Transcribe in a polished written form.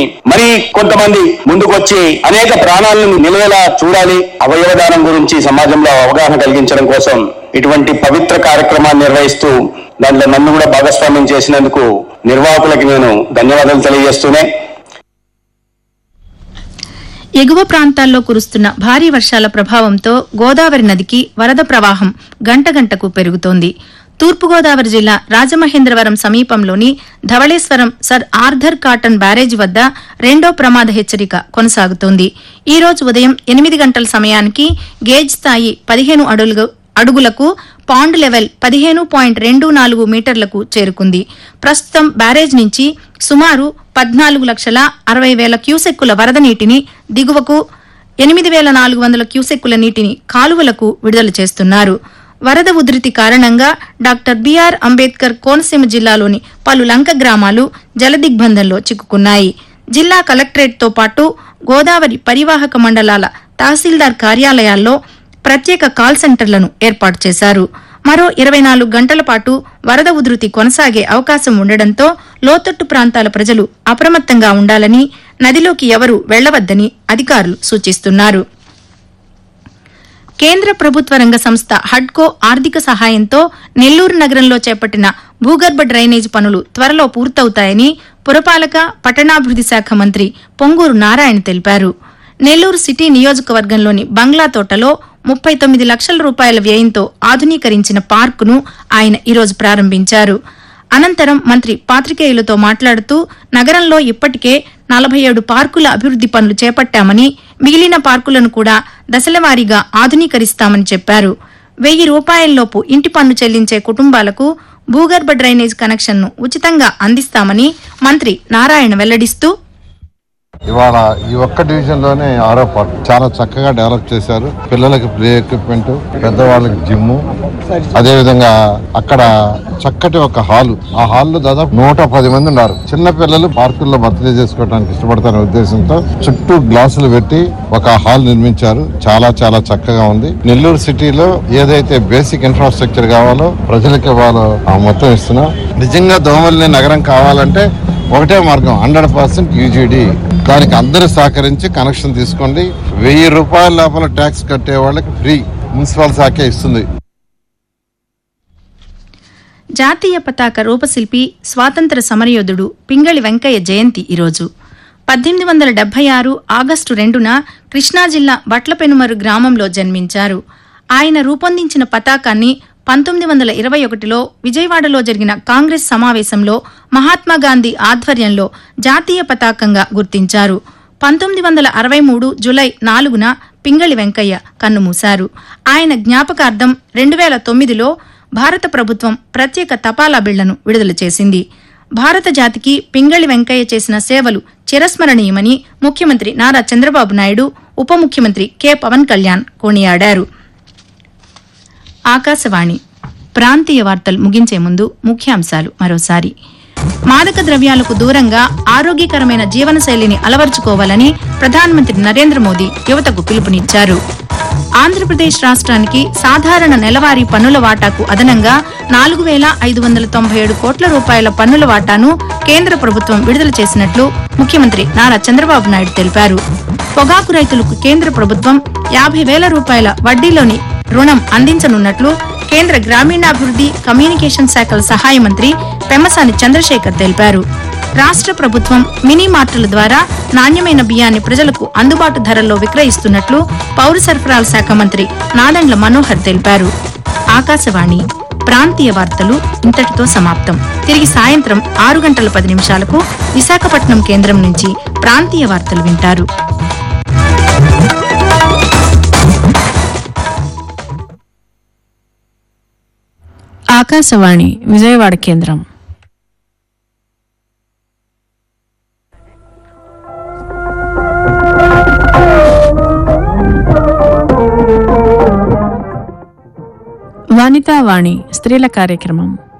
మరి కొంతమంది ముందుకొచ్చి అనేక ప్రాణాలను నిలవేలా చూడాలి. అవయవదానం గురించి సమాజంలో అవగాహన కలిగించడం కోసం ఇటువంటి పవిత్ర కార్యక్రమాన్ని నిర్వహిస్తూ దాంట్లో నన్ను కూడా భాగస్వామ్యం చేసినందుకు నిర్వాహకులకి నేను ధన్యవాదాలు తెలియజేస్తూనే, ఎగువ ప్రాంతాల్లో కురుస్తున్న భారీ వర్షాల ప్రభావంతో గోదావరి నదికి వరద ప్రవాహం గంటకు పెరుగుతోంది. తూర్పుగోదావరి జిల్లా రాజమహేంద్రవరం సమీపంలోని Dhavaleswaram sir Arthur cotton barrage వద్ద రెండో ప్రమాద హెచ్చరిక కొనసాగుతోంది. ఈ రోజు ఉదయం 8 గంటల సమయానికి గేజ్ స్థాయి 15 అడుగులకు, పాండ్ లెవెల్ 15.24 మీటర్లకు చేరుకుంది. ప్రస్తుతం బ్యారేజ్ నుంచి సుమారు 14,60,000 క్యూసెక్కుల వరద నీటిని దిగువకు, 8,400 క్యూసెక్కుల నీటిని కాలువలకు విడుదల చేస్తున్నారు. వరద ఉధృతి కారణంగా డాక్టర్ బిఆర్ అంబేద్కర్ కోనసీమ జిల్లాలోని పలు లంక గ్రామాలు జలదిగ్బంధంలో చిక్కుకున్నాయి. జిల్లా కలెక్టరేట్తో పాటు గోదావరి పరివాహక మండలాల తహసీల్దార్ కార్యాలయాల్లో ప్రత్యేక కాల్ సెంటర్లను ఏర్పాటు చేశారు. మరో 24 గంటల పాటు వరద ఉధృతి కొనసాగే అవకాశం ఉండడంతో లోతట్టు ప్రాంతాల ప్రజలు అప్రమత్తంగా ఉండాలని, నదిలోకి ఎవరూ వెళ్లవద్దని అధికారులు సూచిస్తున్నారు. కేంద్ర ప్రభుత్వ రంగ సంస్థ హడ్కో ఆర్థిక సహాయంతో నెల్లూరు నగరంలో చేపట్టిన భూగర్భ డ్రైనేజ్ పనులు త్వరలో పూర్తవుతాయని పురపాలక పట్టణాభివృద్ది శాఖ మంత్రి పొంగూరు నారాయణ తెలిపారు. నెల్లూరు సిటీ నియోజకవర్గంలోని బంగ్లా తోటలో 39 లక్షల రూపాయల వ్యయంతో ఆధునీకరించిన పార్కును ఆయన ఈరోజు ప్రారంభించారు. అనంతరం మంత్రి పాత్రికేయులతో మాట్లాడుతూ నగరంలో ఇప్పటికే 47 పార్కుల అభివృద్ది పనులు చేపట్టామని, మిగిలిన పార్కులను కూడా దశలవారీగా ఆధునీకరిస్తామని చెప్పారు. 1,000 రూపాయల్లోపు ఇంటి పన్ను చెల్లించే కుటుంబాలకు భూగర్భ డ్రైనేజ్ కనెక్షన్ను ఉచితంగా అందిస్తామని మంత్రి నారాయణ వెల్లడిస్తూ, ఇవాళ ఈ ఒక్క డివిజన్ లోనే 6వ పార్క్ చాలా చక్కగా డెవలప్ చేశారు. పిల్లలకి ప్లే ఎక్విప్మెంట్, పెద్దవాళ్ళకి జిమ్, అదేవిధంగా అక్కడ చక్కటి ఒక హాలు, ఆ హాల్లో దాదాపు 110 మంది ఉన్నారు. చిన్న పిల్లలు పార్కుల్లో బర్త్డే చేసుకోవడానికి ఇష్టపడతారనే ఉద్దేశంతో చుట్టూ గ్లాసులు పెట్టి ఒక హాల్ నిర్మించారు. చాలా చాలా చక్కగా ఉంది. నెల్లూరు సిటీలో ఏదైతే బేసిక్ ఇన్ఫ్రాస్ట్రక్చర్ కావాలో ప్రజలకి ఇవ్వాలో ఆ మొత్తం ఇస్తున్నాం. నిజంగా దోమల్ని నగరం కావాలంటే ఒకటే మార్గం, 100% యూజీడీ. దానికి అందరూ సహకరించి కనెక్షన్ తీసుకోండి. 1,000 రూపాయల లోపల ట్యాక్స్ కట్టే వాళ్ళకి ఫ్రీ మున్సిపల్ శాఖే ఇస్తుంది. జాతీయ పతాక రూపశిల్పి, స్వాతంత్ర సమరయోధుడు పింగళి వెంకయ్య జయంతి ఈరోజు. 1876 ఆగస్టు 2న కృష్ణా జిల్లా బట్లపెనుమరు గ్రామంలో జన్మించారు. ఆయన రూపొందించిన పతాకాన్ని 1921లో విజయవాడలో జరిగిన కాంగ్రెస్ సమావేశంలో మహాత్మాగాంధీ ఆధ్వర్యంలో జాతీయ పతాకంగా గుర్తించారు. 1963 జులై 4న పింగళి వెంకయ్య కన్నుమూశారు. ఆయన జ్ఞాపకార్థం 2009లో భారత ప్రభుత్వం ప్రత్యేక తపాలా బిళ్లను విడుదల చేసింది. భారత జాతికి పింగళి వెంకయ్య చేసిన సేవలు చిరస్మరణీయమని ముఖ్యమంత్రి నారా చంద్రబాబు నాయుడు, ఉప ముఖ్యమంత్రి కె పవన్ కళ్యాణ్ కొనియాడారు. ఆకాశవాణి ప్రాంతీయ వార్తలు ముగించే ముందు ముఖ్యాంశాలు మరోసారి. మాదక ద్రవ్యాలకు దూరంగా ఆరోగ్యకరమైన జీవనశైలిని అలవర్చుకోవాలని ప్రధానమంత్రి నరేంద్ర మోదీ యువతకు పిలుపునిచ్చారు. ఆంధ్రప్రదేశ్ రాష్ట్రానికి సాధారణ నెలవారీ పన్నుల వాటాకు అదనంగా 4,597 కోట్ల రూపాయల పన్నుల వాటాను కేంద్ర ప్రభుత్వం విడుదల చేసినట్లు ముఖ్యమంత్రి నారా చంద్రబాబు నాయుడు తెలిపారు. పొగాకు రైతులకు కేంద్ర ప్రభుత్వం 50,000 రూపాయల వడ్డీలోని రుణం అందించనున్నట్లు కేంద్ర గ్రామీణాభివృద్ది, కమ్యూనికేషన్ శాఖల సహాయ మంత్రి పెమ్మసాని చంద్రశేఖర్ తెలిపారు. రాష్ట్ర ప్రభుత్వం మినీ మార్టుల ద్వారా నాణ్యమైన బియ్యాన్ని ప్రజలకు అందుబాటు ధరల్లో విక్రయిస్తున్నట్లు పౌర సరఫరాల శాఖ మంత్రి నాదెండ్ల మనోహర్ తెలిపారు. ఆకాశవాణి ప్రాంతీయ వార్తలు ఇంతటితో సమాప్తం. తిరిగి సాయంత్రం 6:10 విశాఖపట్నం కేంద్రం నుంచి ప్రాంతీయ వార్తలు వింటారు. ఆకాశవాణి విజయవాడ కేంద్రం. వనితావాణి స్త్రీల కార్యక్రమం.